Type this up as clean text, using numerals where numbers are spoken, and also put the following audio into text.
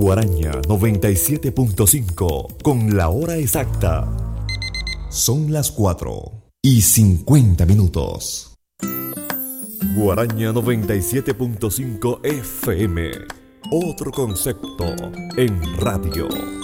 Guaraña 97.5 con la hora exacta. Son las 4:50. Guaraña 97.5 FM. Otro concepto en radio.